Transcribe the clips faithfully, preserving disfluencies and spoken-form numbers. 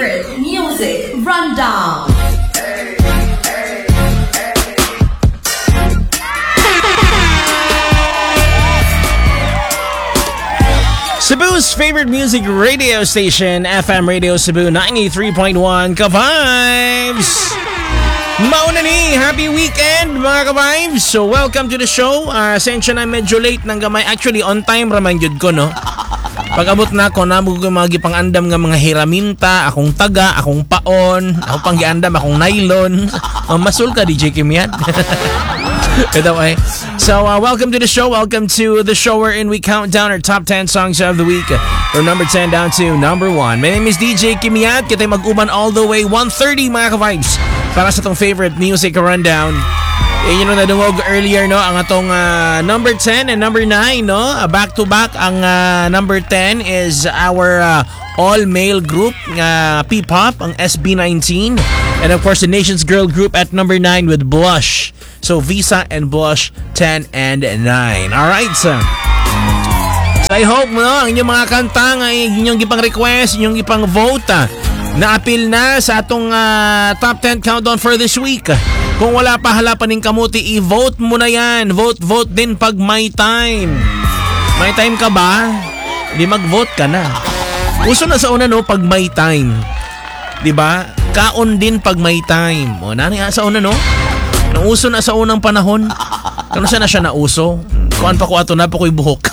favorite music rundown. Cebu's favorite music radio station, F M Radio Cebu ninety-three point one, Ka-Vibes! Mauna ni, happy weekend mga Ka-Vibes! So welcome to the show. Uh, Sensya na medyo late nang gamay. Actually on time raman yun ko, no? Pag-abot na ako, nabog ko mga gipang-andam nga mga hiraminta, akong taga, akong paon, ako pang giandam, akong nylon. Uh, masul ka, D J Kimian. Ito ay. So, uh, welcome to the show. Welcome to the show wherein we count down our top ten songs of the week. From number ten down to number one. My name is D J Kimiat. Kita'y mag-uban all the way one thirty mga Ka-Vibes para sa tong favorite music rundown. Eh, yun na nadungog earlier, no? Ang atong uh, number ten and number nine, no? Uh, back to back. Ang uh, number ten is our uh, all-male group, uh, P-pop, ang S B nineteen. And of course, the Nation's Girl Group at number nine with Blush. So, Visa and Blush, ten and nine. Alright, so. So, I hope, no, ang inyong mga kanta, nga, inyong ipang request, inyong ipang vote, ah, na-appeal na sa atong uh, top ten countdown for this week. Kung wala pa halapan ng kamuti, i-vote mo na yan. Vote, vote din pag may time. May time ka ba? Di mag-vote ka na. Uso na sa una, no, pag may time. Diba? Kaon din pag may time. O, nani sa una, no? Nauso na sa unang panahon. Kano siya na siya nauso? Kuan pa ko ato na pa ko'y buhok.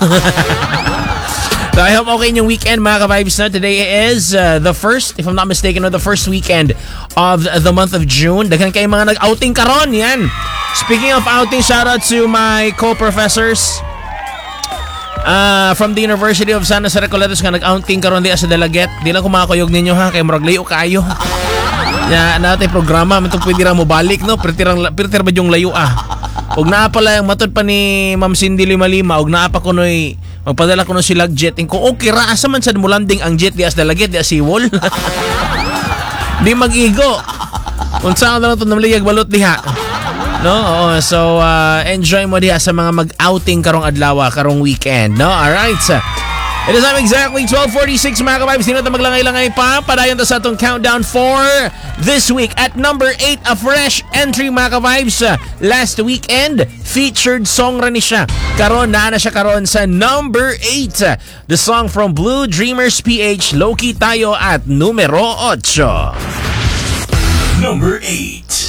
So I hope okay yung weekend mga Ka-Vibes na. Today is uh, the first, if I'm not mistaken, or the first weekend of the month of June. Daghan kayo mga nag-outing karon yan. Speaking of outing, shout out to my co-professors uh, from the University of San Jose Recoletos nga nag-outing karon di sa Dalaget. Di lang kumakuyog ninyo ha, kay murag layo kayo. Ya, natin programa, man itong pwede ra mo balik, no? Pirtir ba yung layo ah? Huwag naa pala yung matod pa ni Ma'am Cindy Lima Lima, huwag naa pa ko no'y magpadala ko no silag jet. Kung okay ra, asa man sa mo landing ang jet di as Dalaget, di as Seawall. Di mag-igo. Kung saan na lang ito namligag balot diha. No? Oo, so, uh, enjoy mo diha sa mga mag-outing karong adlaw, karong weekend, no? Alright, so. It is time exactly twelve forty-six mga Ka-Vibes. Hindi na maglangay-langay pa. Padayon to sa atong countdown for this week. At number eight, a fresh entry mga Ka-Vibes. Last weekend, featured song rin siya. Karon, na na siya karon sa number eight. The song from Blue Dreamers P H, Loki Tayo at numero eight. Number eight.